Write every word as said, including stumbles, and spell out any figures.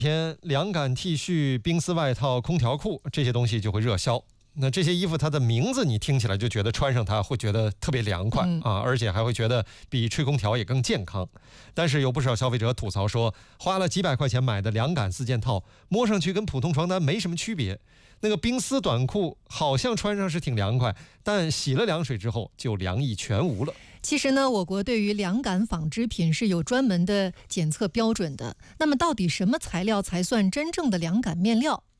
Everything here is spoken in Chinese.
天凉感 T 恤、冰丝外套、空调裤这些东西就会热销。那这些衣服它的名字你听起来就觉得穿上它会觉得特别凉快、嗯、啊，而且还会觉得比吹空调也更健康。但是有不少消费者吐槽说，花了几百块钱买的凉感四件套，摸上去跟普通床单没什么区别。那个冰丝短裤好像穿上是挺凉快，但洗了凉水之后就凉意全无了。 其实呢，我国对于凉感纺织品是有专门的检测标准的。那么到底什么材料才算真正的凉感面料？